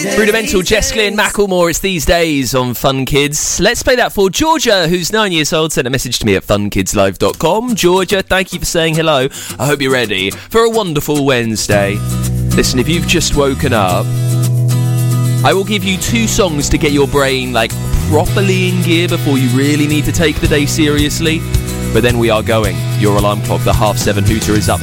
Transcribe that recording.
Rudimental, Jess Glynn, Macklemore, it's These Days on Fun Kids. Let's play that for Georgia, who's 9 years old, sent a message to me at funkidslive.com. Georgia, thank you for saying hello. I hope you're ready for a wonderful Wednesday. Listen, if you've just woken up, I will give you 2 songs to get your brain, properly in gear before you really need to take the day seriously. But then we are going. Your alarm clock, the 7:30 hooter, is up